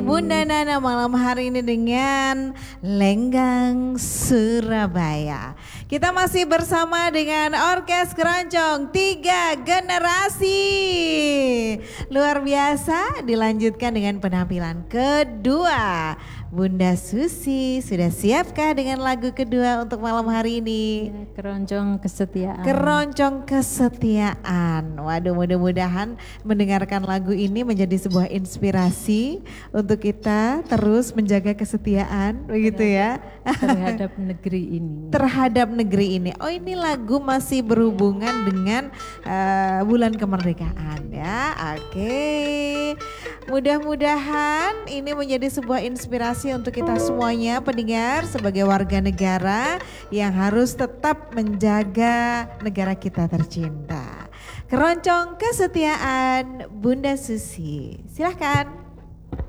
Bunda Nana malam hari ini dengan Lenggang Surabaya. Kita masih bersama dengan Orkes Keroncong 3 Generasi. Luar biasa, dilanjutkan dengan penampilan kedua. Bunda Susi, sudah siapkah dengan lagu kedua untuk malam hari ini? Ya, Keroncong Kesetiaan. Keroncong Kesetiaan. Waduh, mudah-mudahan mendengarkan lagu ini menjadi sebuah inspirasi untuk kita terus menjaga kesetiaan, begitu ya? Terhadap negeri ini. Terhadap negeri ini. Oh, ini lagu masih berhubungan dengan bulan kemerdekaan ya. Oke. Mudah-mudahan ini menjadi sebuah inspirasi untuk kita semuanya pendengar sebagai warga negara yang harus tetap menjaga negara kita tercinta. Keroncong Kesetiaan Bunda Susi. Silahkan.